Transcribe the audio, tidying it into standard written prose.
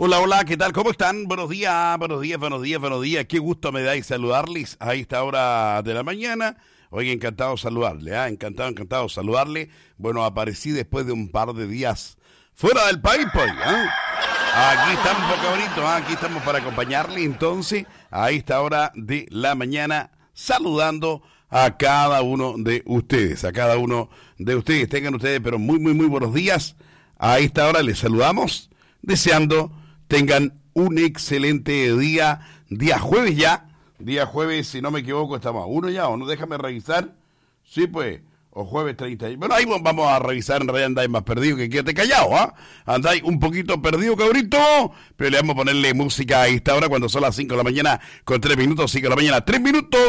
Hola, hola, ¿qué tal? ¿Cómo están? Buenos días, buenos días, buenos días, buenos días. Qué gusto me dais saludarles a esta hora de la mañana. Oye, encantado saludarle, encantado saludarle. Bueno, aparecí después de un par de días fuera del país, pues, Aquí estamos, cabrito, aquí estamos para acompañarle, entonces, a esta hora de la mañana, saludando a cada uno de ustedes, Tengan ustedes, pero muy buenos días. A esta hora les saludamos, deseando tengan un excelente día jueves ya. Día jueves, si no me equivoco, estamos a 1 ya, o no, déjame revisar. Sí, pues, o jueves 30. Bueno, ahí vamos a revisar, en realidad andáis más perdido que quédate callado, Andáis un poquito perdido, cabrito, pero le vamos a ponerle música a esta hora cuando son las 5 de la mañana con 3 minutos, 5 de la mañana, 3 minutos.